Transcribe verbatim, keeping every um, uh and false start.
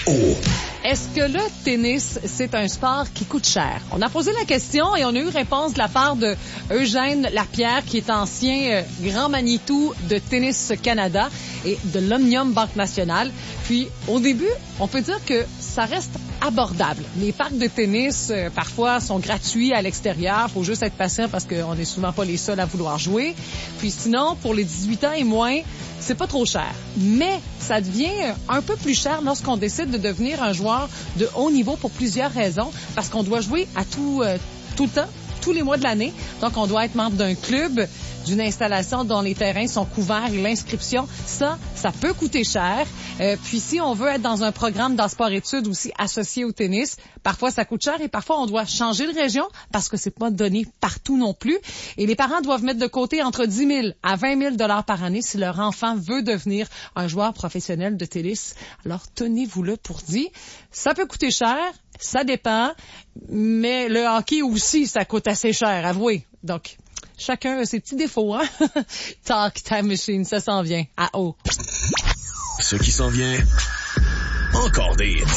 haut. Est-ce que le tennis, c'est un sport qui coûte cher? On a posé la question et on a eu réponse de la part de Eugène Lapierre, qui est ancien euh, grand Manitou de Tennis Canada et de l'Omnium Banque Nationale. Puis, au début, on peut dire que ça reste abordable. Les parcs de tennis, euh, parfois, sont gratuits à l'extérieur. Faut juste être patient parce qu'on n'est souvent pas les seuls à vouloir jouer. Puis sinon, pour les dix-huit ans et moins, c'est pas trop cher. Mais ça devient un peu plus cher lorsqu'on décide de devenir un joueur de haut niveau pour plusieurs raisons. Parce qu'on doit jouer à tout, euh, tout le temps, tous les mois de l'année. Donc, on doit être membre d'un club, d'une installation dont les terrains sont couverts et l'inscription, ça, ça peut coûter cher. Euh, puis si on veut être dans un programme dans sport-études aussi associé au tennis, parfois ça coûte cher et parfois on doit changer de région parce que c'est pas donné partout non plus. Et les parents doivent mettre de côté entre dix mille à vingt mille dollars par année si leur enfant veut devenir un joueur professionnel de tennis. Alors tenez-vous-le pour dit. Ça peut coûter cher, ça dépend, mais le hockey aussi, ça coûte assez cher, avouez. Donc, chacun a ses petits défauts, hein? Talk Time Machine, ça s'en vient à haut. Ce qui s'en vient, encore des hits.